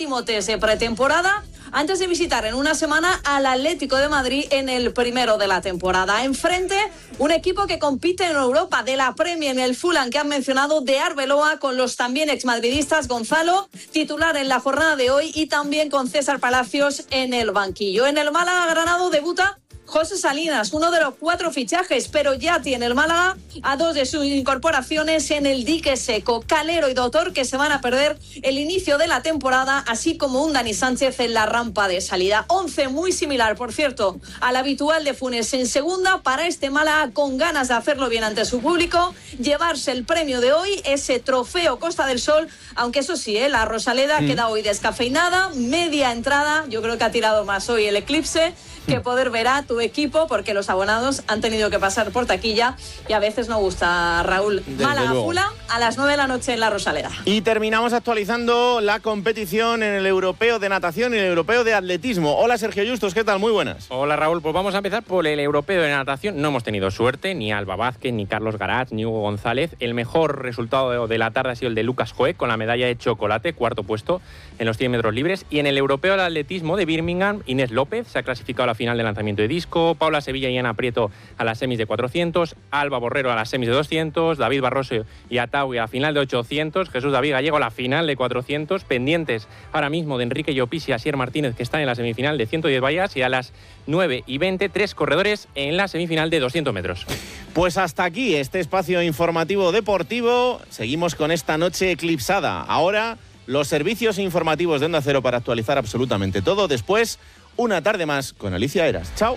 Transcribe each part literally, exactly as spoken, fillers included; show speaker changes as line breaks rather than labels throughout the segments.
último test de pretemporada antes de visitar en una semana al Atlético de Madrid en el primero de la temporada. Enfrente, un equipo que compite en Europa, de la Premier, en el Fulham que han mencionado, de Arbeloa, con los también exmadridistas Gonzalo, titular en la jornada de hoy, y también con César Palacios en el banquillo. En el Málaga Granado debuta José Salinas, uno de los cuatro fichajes, pero ya tiene el Málaga a dos de sus incorporaciones en el dique seco. Calero y Doctor, que se van a perder el inicio de la temporada, así como un Dani Sánchez en la rampa de salida. Once muy similar, por cierto, al habitual de Funes en segunda, para este Málaga con ganas de hacerlo bien ante su público, llevarse el premio de hoy, ese trofeo Costa del Sol, aunque eso sí, ¿eh? la Rosaleda mm. queda hoy descafeinada, media entrada. Yo creo que ha tirado más hoy el Eclipse que poder ver a tu equipo, porque los abonados han tenido que pasar por taquilla y a veces no gusta, Raúl. Málaga Fulham a las nueve de la noche en la Rosaleda.
Y terminamos actualizando la competición en el Europeo de Natación y el Europeo de Atletismo. Hola, Sergio Justos, ¿qué tal? Muy buenas.
Hola, Raúl. Pues vamos a empezar por el Europeo de Natación. No hemos tenido suerte, ni Alba Vázquez, ni Carlos Garat, ni Hugo González. El mejor resultado de la tarde ha sido el de Lucas Joe, con la medalla de chocolate, cuarto puesto en los cien metros libres. Y en el Europeo de Atletismo de Birmingham, Inés López se ha clasificado a la final de lanzamiento de disco, Paula Sevilla y Ana Prieto a las semis de cuatrocientos, Alba Borrero a las semis de doscientos, David Barroso y Ataui a la final de ochocientos, Jesús David Gallego a la final de cuatrocientos, pendientes ahora mismo de Enrique Llopis y Asier Martínez, que están en la semifinal de ciento diez vallas, y a las nueve y veinte, tres corredores en la semifinal de doscientos metros.
Pues hasta aquí este espacio informativo deportivo. Seguimos con esta noche eclipsada. Ahora, los servicios informativos de Onda Cero para actualizar absolutamente todo. Después, una tarde más con Alicia Eras. Chao.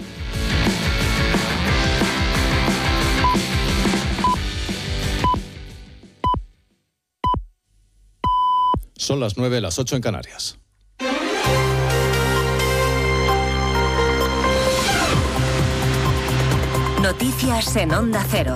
Son las nueve, las ocho en Canarias.
Noticias en Onda Cero.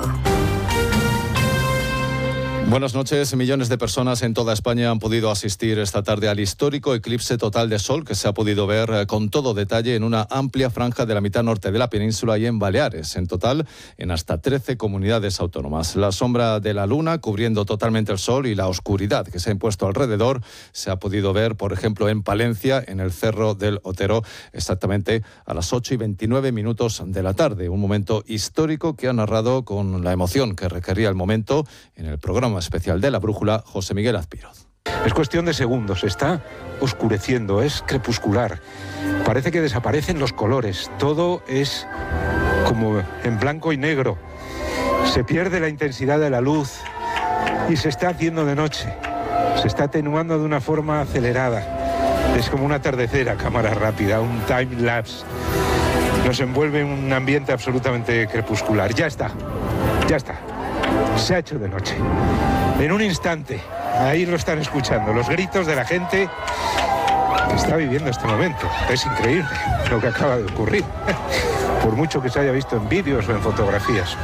Buenas noches. Millones de personas en toda España han podido asistir esta tarde al histórico eclipse total de sol, que se ha podido ver con todo detalle en una amplia franja de la mitad norte de la península y en Baleares. En total, en hasta trece comunidades autónomas. La sombra de la luna cubriendo totalmente el sol y la oscuridad que se ha impuesto alrededor se ha podido ver, por ejemplo, en Palencia, en el Cerro del Otero, exactamente a las ocho y veintinueve minutos de la tarde. Un momento histórico que ha narrado con la emoción que requería el momento en el programa especial de La Brújula, José Miguel Azpiroz.
Es cuestión de segundos, está oscureciendo, es crepuscular. Parece que desaparecen los colores, todo es como en blanco y negro. Se pierde la intensidad de la luz y se está haciendo de noche. Se está atenuando de una forma acelerada. Es como un atardecer a cámara rápida, un time lapse. Nos envuelve en un ambiente absolutamente crepuscular. Ya está, ya está. Se ha hecho de noche. En un instante, ahí lo están escuchando, los gritos de la gente que está viviendo este momento. Es increíble lo que acaba de ocurrir, por mucho que se haya visto en vídeos o en fotografías.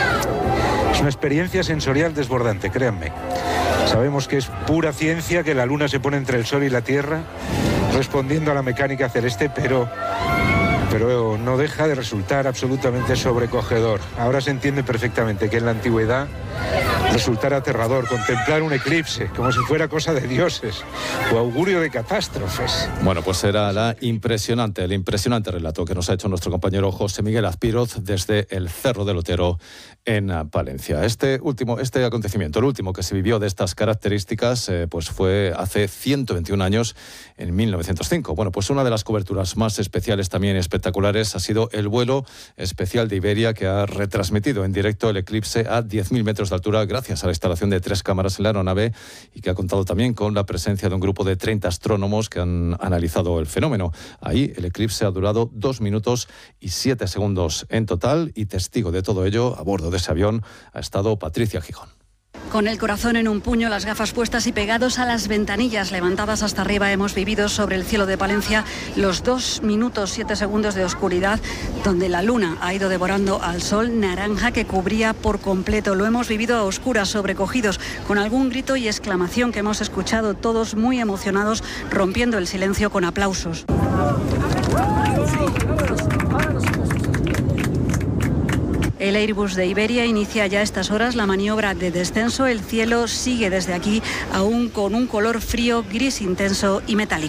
Es una experiencia sensorial desbordante, créanme. Sabemos que es pura ciencia, que la luna se pone entre el sol y la tierra, respondiendo a la mecánica celeste, pero... pero no deja de resultar absolutamente sobrecogedor. Ahora se entiende perfectamente que en la antigüedad resultara aterrador contemplar un eclipse como si fuera cosa de dioses o augurio de catástrofes.
Bueno, pues era la impresionante, el impresionante relato que nos ha hecho nuestro compañero José Miguel Azpiroz desde el Cerro del Otero en Palencia. Este último, este acontecimiento, el último que se vivió de estas características, eh, pues fue hace ciento veintiún años, en mil novecientos cinco. Bueno, pues una de las coberturas más especiales, también espectaculares, ha sido el vuelo especial de Iberia, que ha retransmitido en directo el eclipse a diez mil metros de altura, gracias a la instalación de tres cámaras en la aeronave, y que ha contado también con la presencia de un grupo de treinta astrónomos que han analizado el fenómeno. Ahí el eclipse ha durado dos minutos y siete segundos en total, y testigo de todo ello, a bordo de ese avión, ha estado Patricia Gijón.
Con el corazón en un puño, las gafas puestas y pegados a las ventanillas levantadas hasta arriba, hemos vivido sobre el cielo de Palencia los dos minutos siete segundos de oscuridad, donde la luna ha ido devorando al sol naranja que cubría por completo. Lo hemos vivido a oscuras, sobrecogidos, con algún grito y exclamación que hemos escuchado, todos muy emocionados, rompiendo el silencio con aplausos. El Airbus de Iberia inicia ya a estas horas la maniobra de descenso. El cielo sigue desde aquí aún con un color frío, gris intenso y metálico.